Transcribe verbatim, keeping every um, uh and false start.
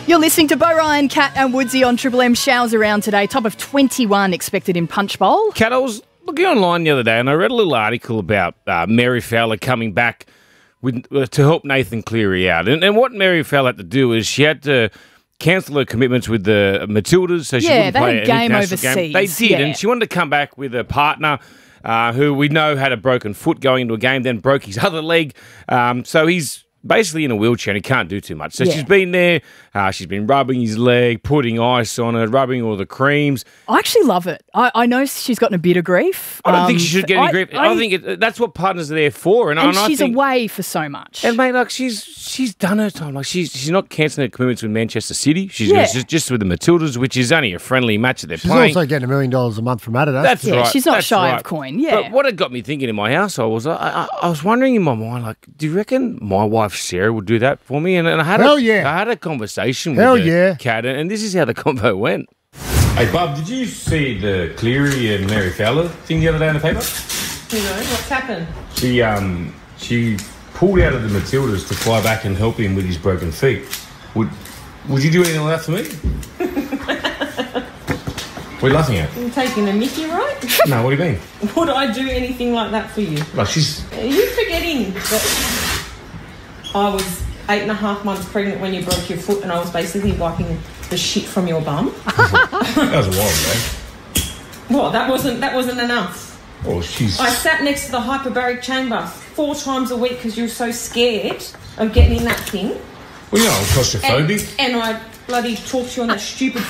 You're listening to Bo Ryan, Kat and Woodsy on Triple M. Showers around today. Top of twenty-one expected in Punchbowl. Kat, I was looking online the other day and I read a little article about uh, Mary Fowler coming back with, uh, to help Nathan Cleary out. And, and what Mary Fowler had to do is she had to cancel her commitments with the Matildas, so she Yeah, wouldn't they play had a game international overseas, game. They did, yeah. and she wanted to come back with a partner uh, who we know had a broken foot going into a game, then broke his other leg. Um, so he's basically in a wheelchair and he can't do too much. So Yeah. she's been there, uh, she's been rubbing his leg, putting ice on it, rubbing all the creams. I actually love it. I, I know she's gotten a bit of grief. I don't think Um, she should get any I- grief. I, I, think it, that's what partners are there for. And, and and I she's think, away for so much. And mate, like she's she's done her time. Like she's she's not cancelling her commitments with Manchester City. She's Yeah. just, just with the Matildas, which is only a friendly match that they're She's playing. also getting a million dollars a month from Adidas. That's Yeah, right. she's not that's shy right. of coin, yeah. But what it got me thinking in my household was I, I, I was wondering in my mind, like, do you reckon my wife Sarah would do that for me? And, and I had Hell a, yeah. I had a conversation Hell with her, yeah. Kat, and this is how the convo went. Hey, Bob, did you see the Cleary and Mary Fowler thing the other day in the paper? You know, what's happened? She um she pulled out of the Matildas to fly back and help him with his broken feet. Would would you do anything like that for me? What are you laughing at? You're taking a mickey, right? No, what do you mean? Would I do anything like that for you? Like she's Are you forgetting that I was eight and a half months pregnant when you broke your foot and I was basically wiping the shit from your bum? that was a while ago. Well, that wasn't that wasn't enough. Oh, she's I sat next to the hyperbaric chamber four times a week because you were so scared of getting in that thing. well, you know, I'm claustrophobic. And, and I bloody talked to you on that stupid